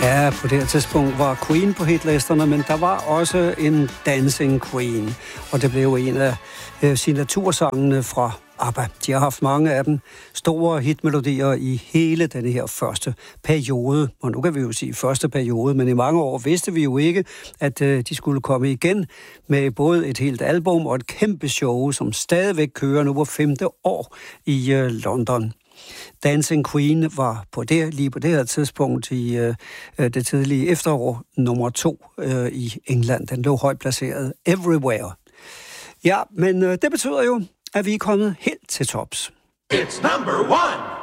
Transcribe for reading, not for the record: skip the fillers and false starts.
Ja, på det her tidspunkt var Queen på hitlisterne, men der var også en Dancing Queen, og det blev en af signatursangene fra ABBA. De har haft mange af dem store hitmelodier i hele denne her første periode. Og nu kan vi jo sige første periode, men i mange år vidste vi jo ikke, at de skulle komme igen med både et helt album og et kæmpe show, som stadigvæk kører nu på 5. år i London. Dancing Queen var lige på det her tidspunkt i det tidlige efterår nummer 2 i England. Den lå højt placeret everywhere. Ja, men det betyder jo, at vi er kommet helt til tops. It's number 1!